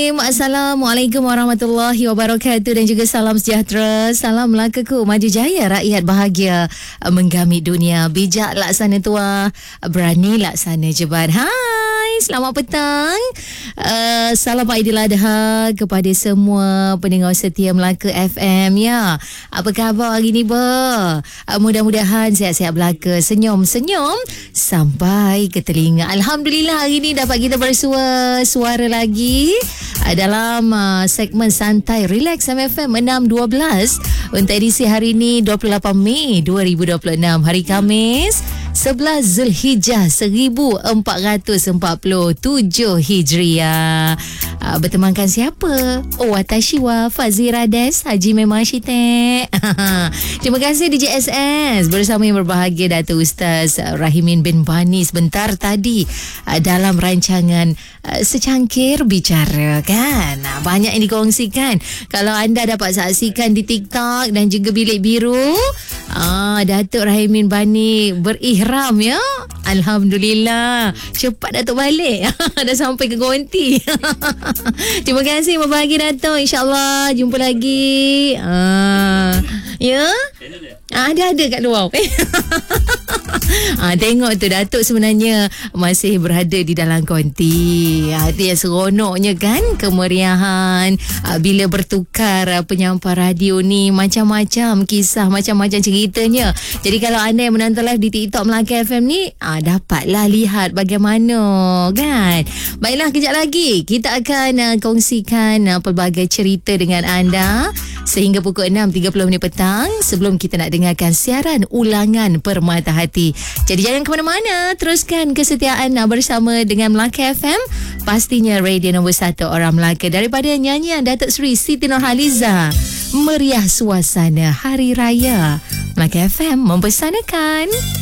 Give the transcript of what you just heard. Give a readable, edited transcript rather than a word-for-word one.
Assalamualaikum warahmatullahi wabarakatuh dan juga salam sejahtera. Salam Melakaku, maju jaya, rakyat bahagia, menggamit dunia, bijak laksana tua, berani laksana jebat. Hai, selamat petang. Salam Aidiladha kepada semua pendengar setia Melaka FM ya. Apa khabar hari ni ber? Mudah-mudahan sihat-sihat belaka, senyum-senyum sampai ke telinga. Alhamdulillah hari ni dapat kita bersuara lagi dalam segmen santai Relax MFM 612 untuk edisi hari ini 28 Mei 2026, hari Khamis 11 Zulhijjah 1447 Hijriah. Bertemankan siapa? Oh, Watashi wa Fazirades Haji Memang Syitek. Terima kasih DJ SS bersama yang berbahagia Datuk Ustaz Rahimin bin Bani sebentar tadi dalam rancangan Secangkir Bicara kan. Banyak yang dikongsikan. Kalau anda dapat saksikan di TikTok dan juga Bilik Biru, Datuk Rahimin Bani berihram ya. Alhamdulillah. Cepat Datuk balik. Dah sampai ke Gonti. Terima kasih berbahagia Datuk. InsyaAllah jumpa lagi. Ya? Ada kat luar. Tengok tu Datuk sebenarnya masih berada di dalam konti. Itu yang seronoknya kan, kemeriahan bila bertukar penyampai radio ni, macam-macam kisah, macam-macam ceritanya. Jadi kalau anda yang menonton live di TikTok Melaka FM ni, dapatlah lihat bagaimana kan. Baiklah, kejap lagi kita akan kongsikan pelbagai cerita dengan anda sehingga pukul 6.30 petang sebelum kita nak dengarkan siaran ulangan Permata Hati. Jadi jangan ke mana-mana, teruskan kesetiaan bersama dengan Melaka FM, pastinya radio nombor 1 orang Melaka. Daripada nyanyian Datuk Seri Siti Nurhaliza, meriah suasana Hari Raya, Melaka FM mempersanakan.